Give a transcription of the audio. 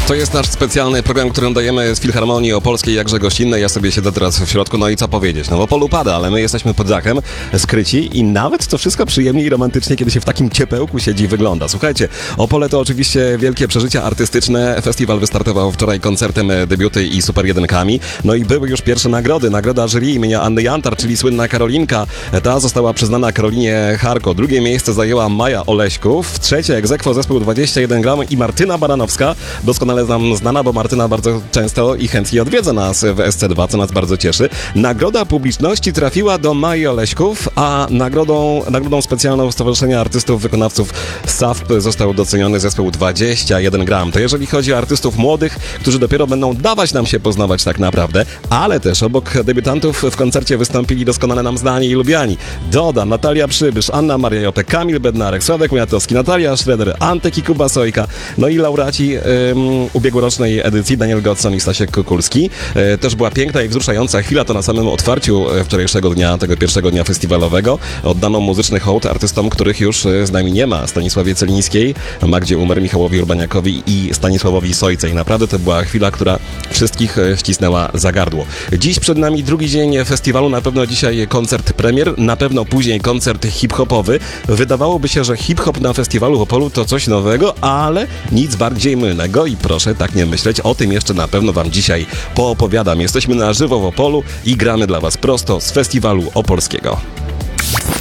To jest nasz specjalny program, który dajemy z Filharmonii Opolskiej, jakże gościnnej. Ja sobie siedzę teraz w środku, no i co powiedzieć? No w Opolu pada, ale my jesteśmy pod dachem, skryci i nawet to wszystko przyjemnie i romantycznie, kiedy się w takim ciepełku siedzi i wygląda. Słuchajcie, Opole to oczywiście wielkie przeżycia artystyczne. Festiwal wystartował wczoraj koncertem Debiuty i Super Jedynkami. No i były już pierwsze nagrody. Nagroda jury imienia Anny Jantar, czyli słynna Karolinka. Ta została przyznana Karolinie Charko. Drugie miejsce zajęła Maja Oleśków. Trzecie ex aequo zespół 21 gram i Martyna Baranowska. Doskonale nam znana, bo Martyna bardzo często i chętnie odwiedza nas w SC2, co nas bardzo cieszy. Nagroda publiczności trafiła do Mai Oleśków, a nagrodą specjalną Stowarzyszenia Artystów Wykonawców SAFP został doceniony zespół 21 gram. To jeżeli chodzi o artystów młodych, którzy dopiero będą dawać nam się poznawać tak naprawdę, ale też obok debiutantów w koncercie wystąpili doskonale nam znani i lubiani Doda, Natalia Przybysz, Anna Maria Jopek, Kamil Bednarek, Sławek Uniatowski, Natalia Schroeder, Antek i Kuba Sojka, no i laureaci ubiegłorocznej edycji Daniel Godson i Stasiek Kukulski. Też była piękna i wzruszająca chwila, to na samym otwarciu wczorajszego dnia, tego pierwszego dnia festiwalowego. Oddano muzyczny hołd artystom, których już z nami nie ma. Stanisławie Celińskiej, Magdzie Umer, Michałowi Urbaniakowi i Stanisławowi Sojce. I naprawdę to była chwila, która wszystkich ścisnęła za gardło. Dziś przed nami drugi dzień festiwalu, na pewno dzisiaj koncert premier, na pewno później koncert hip-hopowy. Wydawałoby się, że hip-hop na festiwalu w Opolu to coś nowego, ale nic bardziej mylnego i proszę tak nie myśleć. O tym jeszcze na pewno wam dzisiaj poopowiadam. Jesteśmy na żywo w Opolu i gramy dla was prosto z festiwalu opolskiego.